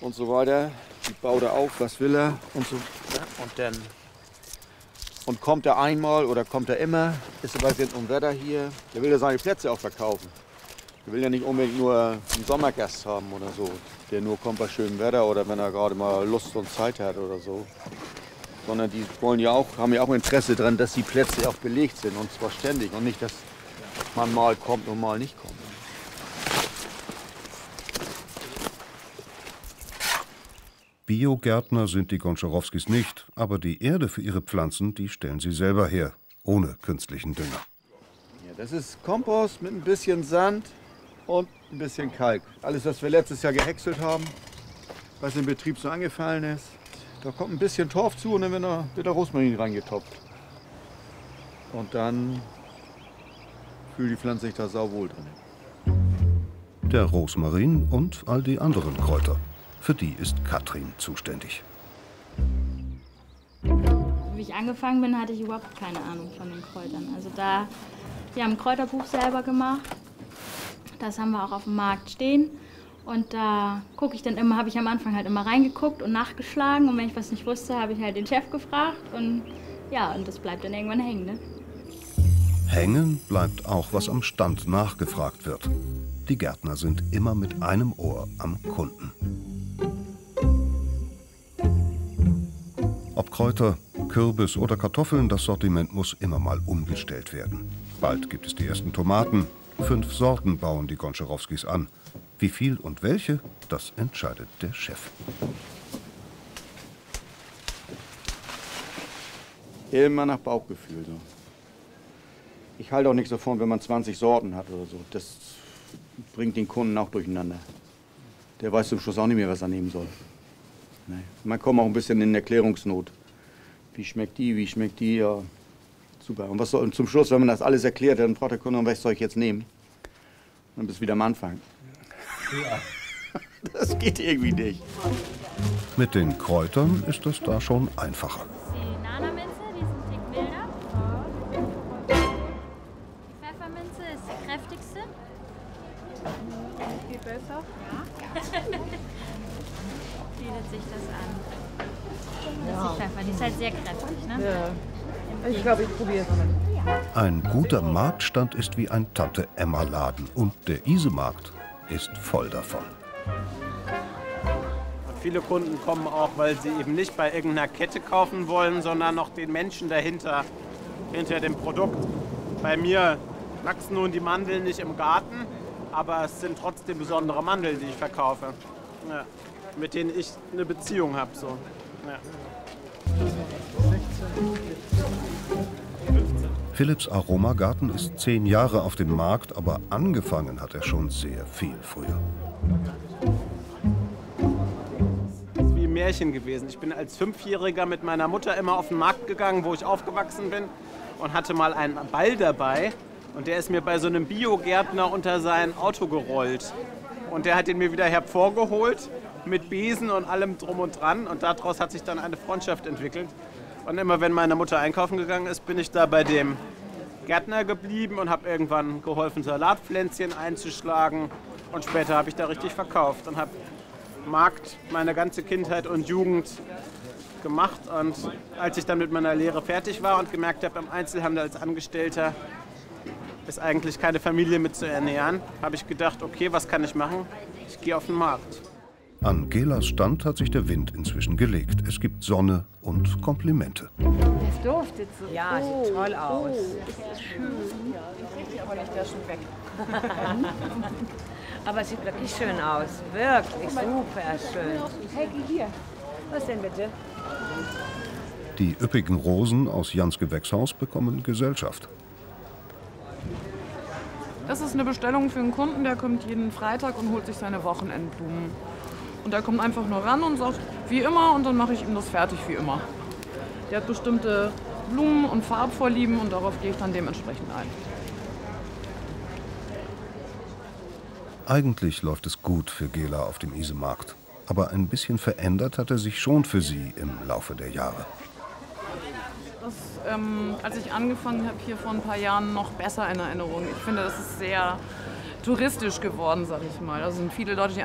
und so weiter. Die baut er auf, was will er und so. Und kommt er einmal oder kommt er immer, ist er bei Wind und Wetter hier. Der will ja seine Plätze auch verkaufen. Der will ja nicht unbedingt nur einen Sommergast haben oder so, der nur kommt bei schönem Wetter oder wenn er gerade mal Lust und Zeit hat oder so. Sondern die wollen ja auch, haben ja auch Interesse daran, dass die Plätze auch belegt sind und zwar ständig und nicht, dass man mal kommt und mal nicht kommt. Biogärtner sind die Gontcharowskis nicht, aber die Erde für ihre Pflanzen, die stellen sie selber her, ohne künstlichen Dünger. Ja, das ist Kompost mit ein bisschen Sand und ein bisschen Kalk. Alles, was wir letztes Jahr gehäckselt haben, was im Betrieb so angefallen ist. Da kommt ein bisschen Torf zu und dann wird der Rosmarin reingetopft. Und dann fühlt die Pflanze sich da sauwohl drin. Der Rosmarin und all die anderen Kräuter. Für die ist Katrin zuständig. Wie ich angefangen bin, hatte ich überhaupt keine Ahnung von den Kräutern. Also wir haben ein Kräuterbuch selber gemacht. Das haben wir auch auf dem Markt stehen. Und da gucke ich dann immer, habe ich am Anfang halt immer reingeguckt und nachgeschlagen. Und wenn ich was nicht wusste, habe ich halt den Chef gefragt. Und ja, und das bleibt dann irgendwann hängen, ne? Hängen bleibt auch, was am Stand nachgefragt wird. Die Gärtner sind immer mit einem Ohr am Kunden. Ob Kräuter, Kürbis oder Kartoffeln, das Sortiment muss immer mal umgestellt werden. Bald gibt es die ersten Tomaten. 5 Sorten bauen die Gontcharowskis an. Wie viel und welche, das entscheidet der Chef. Immer nach Bauchgefühl. So. Ich halte auch nichts davon, wenn man 20 Sorten hat oder so. Das bringt den Kunden auch durcheinander. Der weiß zum Schluss auch nicht mehr, was er nehmen soll. Nee. Man kommt auch ein bisschen in Erklärungsnot. Wie schmeckt die, ja. Super. Und zum Schluss, wenn man das alles erklärt, dann fragt der Kunde, was soll ich jetzt nehmen? Dann bist du wieder am Anfang. Ja. Das geht irgendwie nicht. Mit den Kräutern ist es da schon einfacher. Die Nana-Minze, die ist ein Tick milder. Die Pfefferminze ist die kräftigste. Viel besser? Ja. Bietet sich das an. Das ist die Pfeffer, die ist halt sehr kräftig, ne? Ja. Ich glaube, ich probiere es mal. Ein guter Marktstand ist wie ein Tante-Emma-Laden. Und der Isemarkt ist voll davon. Viele Kunden kommen auch, weil sie eben nicht bei irgendeiner Kette kaufen wollen, sondern noch den Menschen dahinter, hinter dem Produkt. Bei mir wachsen nun die Mandeln nicht im Garten, aber es sind trotzdem besondere Mandeln, die ich verkaufe, ja, mit denen ich eine Beziehung habe. So. Ja. Philipps Aromagarten ist 10 Jahre auf dem Markt, aber angefangen hat er schon sehr viel früher. Das ist wie ein Märchen gewesen. Ich bin als 5-Jähriger mit meiner Mutter immer auf den Markt gegangen, wo ich aufgewachsen bin, und hatte mal einen Ball dabei. Und der ist mir bei so einem Biogärtner unter sein Auto gerollt. Und der hat ihn mir wieder hervorgeholt, mit Besen und allem drum und dran. Und daraus hat sich dann eine Freundschaft entwickelt. Und immer wenn meine Mutter einkaufen gegangen ist, bin ich da bei dem Gärtner geblieben und habe irgendwann geholfen, Salatpflänzchen einzuschlagen. Und später habe ich da richtig verkauft und habe Markt meine ganze Kindheit und Jugend gemacht. Und als ich dann mit meiner Lehre fertig war und gemerkt habe, im Einzelhandel als Angestellter ist eigentlich keine Familie mit zu ernähren, habe ich gedacht, okay, was kann ich machen? Ich gehe auf den Markt. An Gelas Stand hat sich der Wind inzwischen gelegt. Es gibt Sonne und Komplimente. Das duftet so. Ja, sieht toll aus. Ist das schön. Ich aber nicht, der ist schon weg. Aber es sieht wirklich schön aus. Wirklich super schön. Helgi, hier. Was denn bitte? Die üppigen Rosen aus Jans Gewächshaus bekommen Gesellschaft. Das ist eine Bestellung für einen Kunden, der kommt jeden Freitag und holt sich seine Wochenendblumen. Und der kommt einfach nur ran und sagt, wie immer, und dann mache ich ihm das fertig wie immer. Der hat bestimmte Blumen- und Farbvorlieben und darauf gehe ich dann dementsprechend ein. Eigentlich läuft es gut für Gela auf dem Isemarkt. Aber ein bisschen verändert hat er sich schon für sie im Laufe der Jahre. Das, als ich angefangen habe, hier vor ein paar Jahren noch besser in Erinnerung. Ich finde, das ist sehr touristisch geworden, sag ich mal. Da sind viele Leute, die